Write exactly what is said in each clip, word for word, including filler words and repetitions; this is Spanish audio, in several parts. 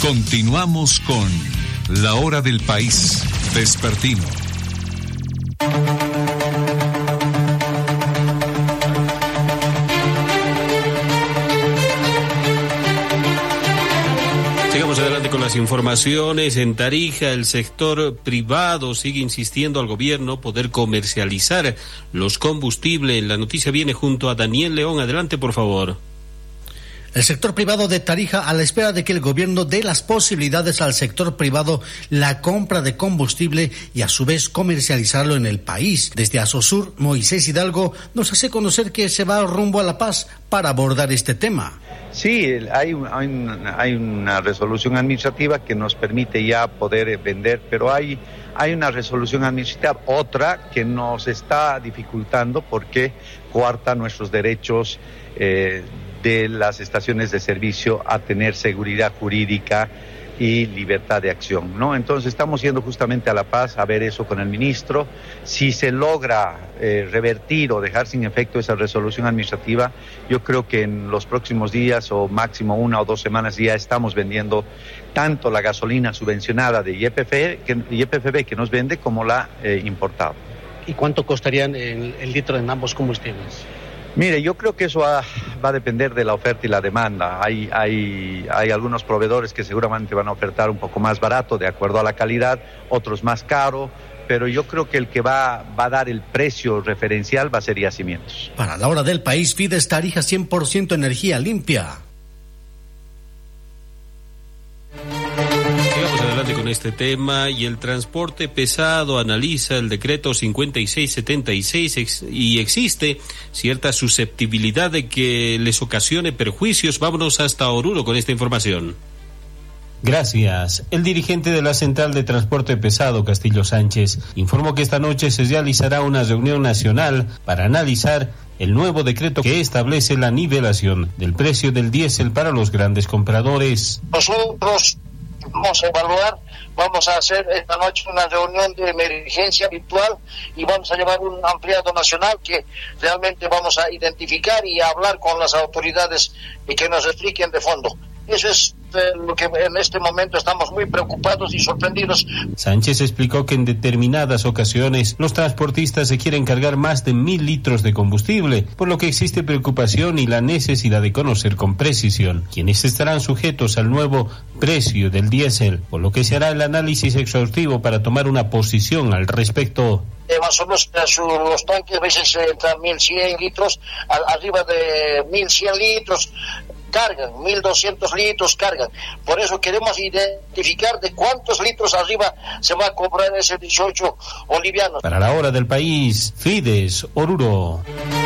Continuamos con La Hora del País, vespertino. Sigamos adelante con las informaciones. En Tarija, el sector privado sigue insistiendo al gobierno poder comercializar los combustibles. La noticia viene junto a Daniel León. Adelante, por favor. El sector privado de Tarija, a la espera de que el gobierno dé las posibilidades al sector privado la compra de combustible y a su vez comercializarlo en el país. Desde Asosur, Moisés Hidalgo nos hace conocer que se va rumbo a La Paz para abordar este tema. Sí, hay, hay, una, hay una resolución administrativa que nos permite ya poder vender, pero hay, hay una resolución administrativa, otra que nos está dificultando porque coarta nuestros derechos eh, de las estaciones de servicio a tener seguridad jurídica y libertad de acción, ¿no? Entonces estamos yendo justamente a La Paz a ver eso con el ministro. Si se logra eh, revertir o dejar sin efecto esa resolución administrativa, yo creo que en los próximos días o máximo una o dos semanas ya estamos vendiendo tanto la gasolina subvencionada de Y P F, que, Y P F B que nos vende como la eh, importada. ¿Y cuánto costarían el, el litro en ambos combustibles? Mire, yo creo que eso va, va a depender de la oferta y la demanda. Hay, hay, hay algunos proveedores que seguramente van a ofertar un poco más barato de acuerdo a la calidad, otros más caro, pero yo creo que el que va, va a dar el precio referencial va a ser Yacimientos. Para La Hora del País, Fides Tarija, cien por ciento energía limpia. Con este tema, y el transporte pesado analiza el decreto cincuenta y seis setenta y seis ex, y existe cierta susceptibilidad de que les ocasione perjuicios. Vámonos hasta Oruro con esta información. Gracias. El dirigente de la Central de Transporte Pesado, Castillo Sánchez, informó que esta noche se realizará una reunión nacional para analizar el nuevo decreto que establece la nivelación del precio del diésel para los grandes compradores. Nosotros vamos a evaluar, vamos a hacer esta noche una reunión de emergencia virtual y vamos a llevar un ampliado nacional que realmente vamos a identificar y a hablar con las autoridades y que nos expliquen de fondo. Eso es eh, lo que en este momento estamos muy preocupados y sorprendidos. Sánchez explicó que en determinadas ocasiones los transportistas se quieren cargar más de mil litros de combustible, por lo que existe preocupación y la necesidad de conocer con precisión quiénes estarán sujetos al nuevo precio del diésel, por lo que se hará el análisis exhaustivo para tomar una posición al respecto. Eh, más o menos los tanques a veces entran mil cien litros, a, arriba de mil cien litros cargan, mil doscientos litros cargan. Por eso queremos identificar de cuántos litros arriba se va a cobrar ese dieciocho bolivianos. Para La Hora del País, Fides, Oruro.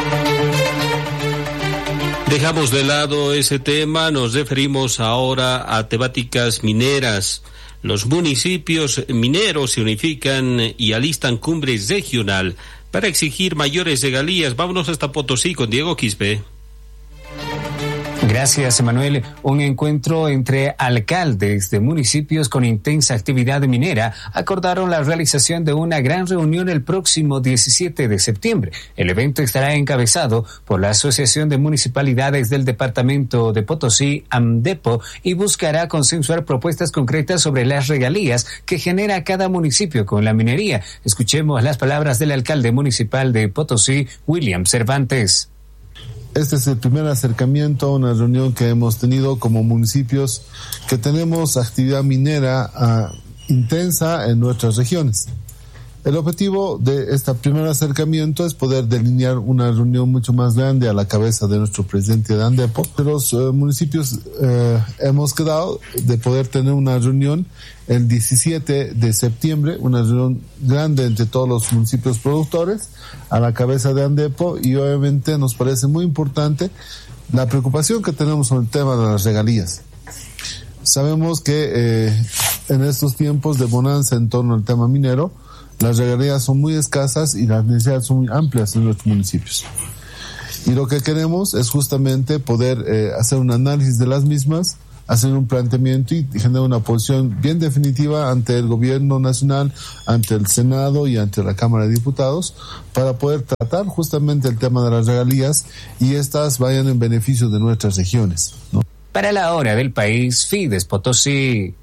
Dejamos de lado ese tema, nos referimos ahora a temáticas mineras. Los municipios mineros se unifican y alistan cumbre regional para exigir mayores regalías. Vámonos hasta Potosí con Diego Quispe. Gracias, Emanuel. Un encuentro entre alcaldes de municipios con intensa actividad minera acordaron la realización de una gran reunión el próximo diecisiete de septiembre. El evento estará encabezado por la Asociación de Municipalidades del Departamento de Potosí, AMDEPO, y buscará consensuar propuestas concretas sobre las regalías que genera cada municipio con la minería. Escuchemos las palabras del alcalde municipal de Potosí, William Cervantes. Este es el primer acercamiento a una reunión que hemos tenido como municipios que tenemos actividad minera uh, intensa en nuestras regiones. El objetivo de este primer acercamiento es poder delinear una reunión mucho más grande a la cabeza de nuestro presidente de ANDEPO. Los uh, municipios uh, hemos quedado de poder tener una reunión el diecisiete de septiembre, una reunión grande entre todos los municipios productores a la cabeza de ANDEPO, y obviamente nos parece muy importante la preocupación que tenemos con el tema de las regalías. Sabemos que eh, en estos tiempos de bonanza en torno al tema minero, las regalías son muy escasas y las necesidades son muy amplias en nuestros municipios. Y lo que queremos es justamente poder eh, hacer un análisis de las mismas, hacer un planteamiento y generar una posición bien definitiva ante el gobierno nacional, ante el Senado y ante la Cámara de Diputados para poder tratar justamente el tema de las regalías y estas vayan en beneficio de nuestras regiones, ¿no? Para la hora del país, Fides Potosí.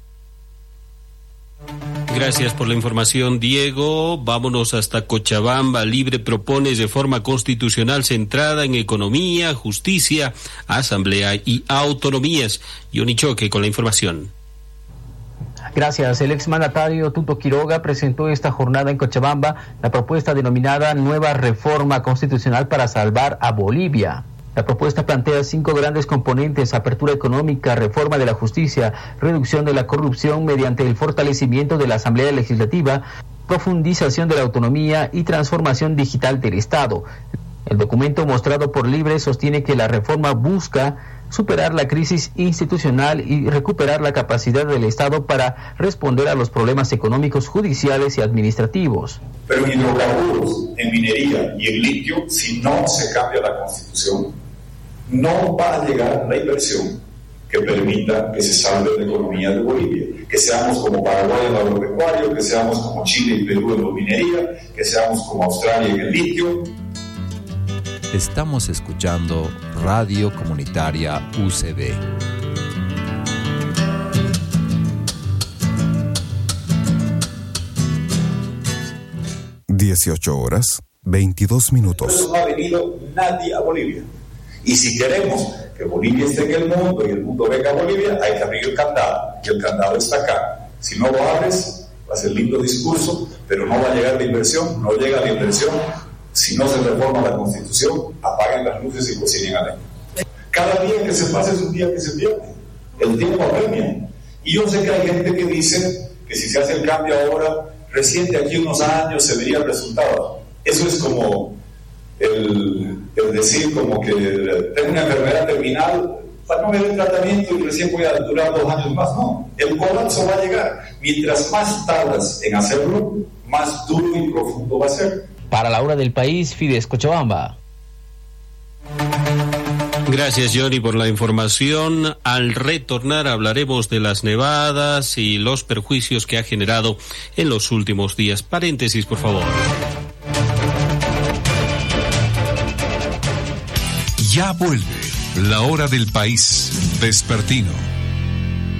Gracias por la información, Diego. Vámonos hasta Cochabamba. Libre propone reforma constitucional centrada en economía, justicia, asamblea y autonomías. Johnny Choque con la información. Gracias. El exmandatario Tuto Quiroga presentó esta jornada en Cochabamba la propuesta denominada Nueva Reforma Constitucional para Salvar a Bolivia. La propuesta plantea cinco grandes componentes: apertura económica, reforma de la justicia, reducción de la corrupción mediante el fortalecimiento de la Asamblea Legislativa, profundización de la autonomía y transformación digital del Estado. El documento mostrado por Libre sostiene que la reforma busca superar la crisis institucional y recuperar la capacidad del Estado para responder a los problemas económicos, judiciales y administrativos. Pero en hidrocarburos, en minería y en litio, si no se cambia la Constitución, no va a llegar la inversión que permita que se salve la economía de Bolivia, que seamos como Paraguay en lo agropecuario, que seamos como Chile y Perú en la minería, que seamos como Australia en el litio. Estamos escuchando Radio Comunitaria U C B. dieciocho horas, veintidós minutos. No ha venido nadie a Bolivia. Y si queremos que Bolivia esté en el mundo y el mundo venga a Bolivia, hay que abrir el candado. Y el candado está acá. Si no lo abres, va a ser lindo discurso, pero no va a llegar la inversión. No llega la inversión. Si no se reforma la Constitución, apaguen las luces y cocinen a leña. Cada día que se pasa es un día que se pierde. El tiempo apremia. Y yo sé que hay gente que dice que si se hace el cambio ahora, recién de aquí unos años se vería el resultado. Eso es como el, el decir como que tengo una enfermedad terminal, para no ver el tratamiento y recién voy a durar dos años más. No, el colapso va a llegar. Mientras más tardas en hacerlo, más duro y profundo va a ser. Para la hora del país, Fides Cochabamba. Gracias, Johnny, por la información. Al retornar hablaremos de las nevadas y los perjuicios que ha generado en los últimos días. Paréntesis, por favor. Ya vuelve la hora del país vespertino.